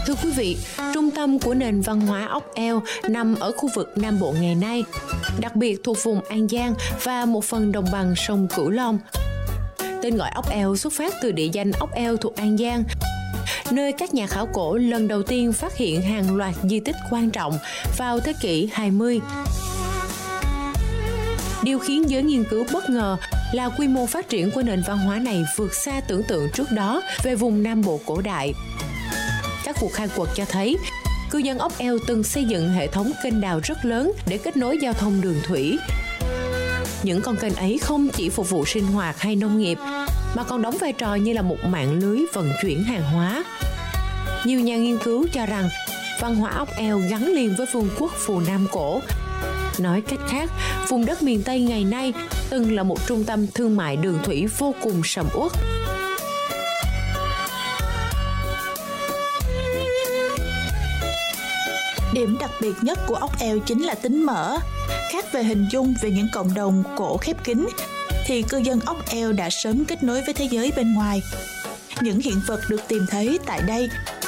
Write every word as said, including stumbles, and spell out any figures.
Thưa quý vị, trung tâm của nền văn hóa ốc eo nằm ở khu vực Nam Bộ ngày nay, đặc biệt thuộc vùng An Giang và một phần đồng bằng sông Cửu Long. Tên gọi ốc eo xuất phát từ địa danh ốc eo thuộc An Giang, nơi các nhà khảo cổ lần đầu tiên phát hiện hàng loạt di tích quan trọng vào thế kỷ hai mươi. Điều khiến giới nghiên cứu bất ngờ là quy mô phát triển của nền văn hóa này vượt xa tưởng tượng trước đó về vùng Nam Bộ cổ đại. Các cuộc khai quật cho thấy, cư dân ốc eo từng xây dựng hệ thống kênh đào rất lớn để kết nối giao thông đường thủy. Những con kênh ấy không chỉ phục vụ sinh hoạt hay nông nghiệp, mà còn đóng vai trò như là một mạng lưới vận chuyển hàng hóa. Nhiều nhà nghiên cứu cho rằng văn hóa ốc eo gắn liền với vương quốc Phù Nam cổ. Nói cách khác, vùng đất miền Tây ngày nay từng là một trung tâm thương mại đường thủy vô cùng sầm uất. Điểm đặc biệt nhất của ốc eo chính là tính mở. Khác về hình dung về những cộng đồng cổ khép kín, thì cư dân ốc eo đã sớm kết nối với thế giới bên ngoài. Những hiện vật được tìm thấy tại đây